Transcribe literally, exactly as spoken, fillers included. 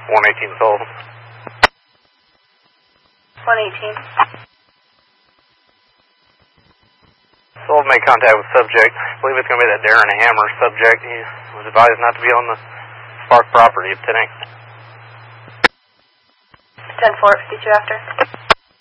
one eighteen Sullivan. one eighteen. Sullivan made contact with subject. I believe it's going to be that Darren Hammer subject. He was advised not to be on the Spark property of ten eight. ten four, fifty-two after.